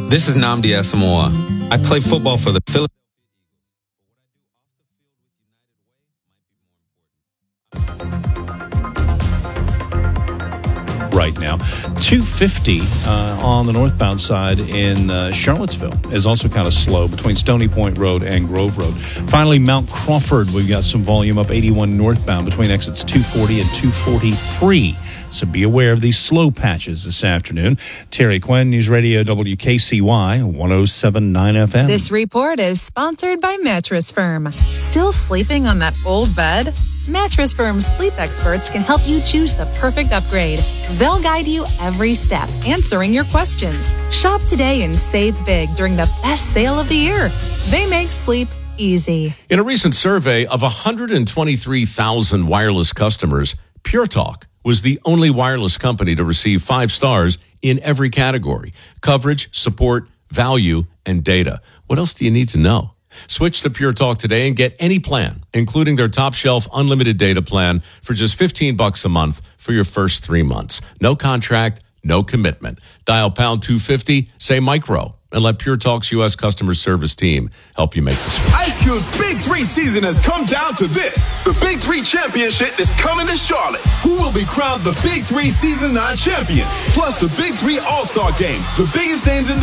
This is Nnamdi Asamoah. I play football for the Philadelphia. Right now, 250 on the northbound side in Charlottesville is also kind of slow between Stony Point Road and Grove Road. Finally, Mount Crawford, we've got some volume up 81 northbound between exits 240 and 243. So be aware of these slow patches this afternoon. Terry Quinn, News Radio WKCY 107.9 FM. This report is sponsored by Mattress Firm. Still sleeping on that old bed? Mattress Firm's sleep experts can help you choose the perfect upgrade. They'll guide you every step, answering your questions. Shop today and save big during the best sale of the year. They make sleep easy. In a recent survey of 123,000 wireless customers, Pure Talk was the only wireless company to receive 5 stars in every category: coverage, support, value, and data. What else do you need to know? Switch to Pure Talk today and get any plan, including their top shelf unlimited data plan for just $15 a month for your first 3 months. No contract, no commitment. Dial pound 250, say micro, and let Pure Talk's U.S. customer service team help you make the switch. Ice Cube's Big 3 season has come down to this. The Big 3 Championship is coming to Charlotte. Who will be crowned the Big 3 Season 9 champion? Plus the Big 3 All-Star Game. The biggest names in